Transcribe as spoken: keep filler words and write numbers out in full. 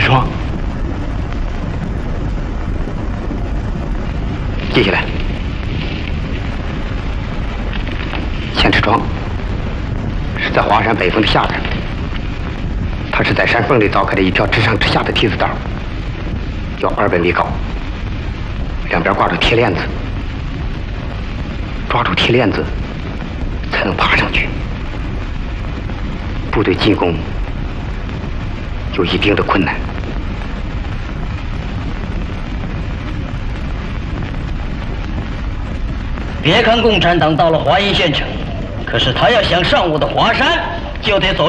床。接下来，千尺庄是在华山北峰的下边，它是在山缝里凿开的一条直上直下的梯子道，有二百米高，两边挂着铁链子，抓住铁链子才能爬上去。部队进攻有一定的困难。 别看共产党到了华阴县城，可是他要想上我的华山，就得走